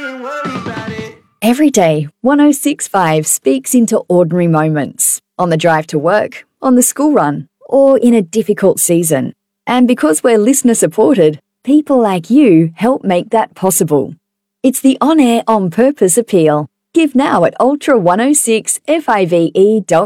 Every day, 1065 speaks into ordinary moments, on the drive to work, on the school run, or in a difficult season. And because we're listener supported, people like you help make that possible. It's the On Air On Purpose appeal. Give now at ultra106five.com.